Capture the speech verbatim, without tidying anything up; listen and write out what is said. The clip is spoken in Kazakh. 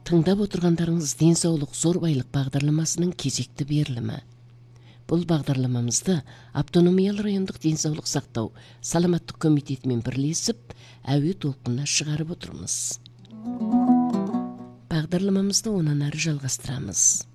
Тыңдап отырғандарыңыз денсаулық зор байлық бағдарламасының кезекті берілімі. Бұл бағдарламамызды автономиялы райондық денсаулық сақтау саламаттық комитетімен бірлесіп, әуе толқынына шығарып отырмыз. Бағдарламамызды онан ары жалғастырамыз.